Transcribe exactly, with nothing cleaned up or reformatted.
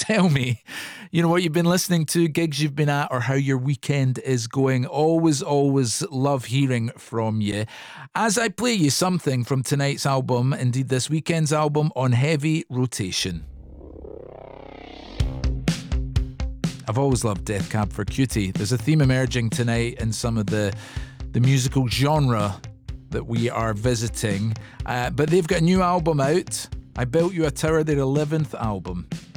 tell me, you know, what you've been listening to, gigs you've been at, or how your weekend is going. Always, always love hearing from you. As I play you something from tonight's album, indeed this weekend's album, on heavy rotation. I've always loved Death Cab for Cutie. There's a theme emerging tonight in some of the the musical genre that we are visiting. Uh, but they've got a new album out. I Built You a Tower, their eleventh album.